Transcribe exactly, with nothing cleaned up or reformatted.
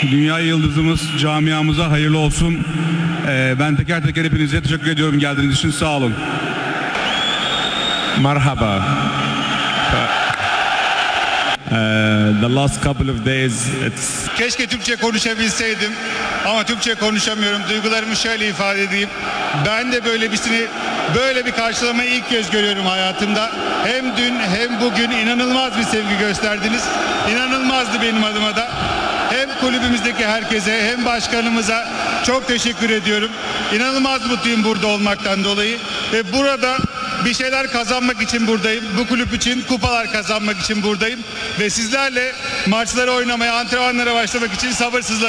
Dünya yıldızımız camiamıza hayırlı olsun. Ee, ben teker teker hepinize teşekkür ediyorum geldiğiniz için. Sağ olun. Merhaba. Uh, the last couple of days it's Keşke Türkçe konuşabilseydim ama Türkçe konuşamıyorum. Duygularımı şöyle ifade edeyim. Ben de böyle birisini, böyle bir karşılamayı ilk kez görüyorum hayatımda. Hem dün hem bugün inanılmaz bir sevgi gösterdiniz. İnanılmazdı benim adıma da. Hem kulübümüzdeki herkese hem başkanımıza çok teşekkür ediyorum. İnanılmaz mutluyum burada olmaktan dolayı ve burada bir şeyler kazanmak için buradayım. Bu kulüp için kupalar kazanmak için buradayım ve sizlerle maçları oynamaya, antrenmanlara başlamak için sabırsızlanıyorum.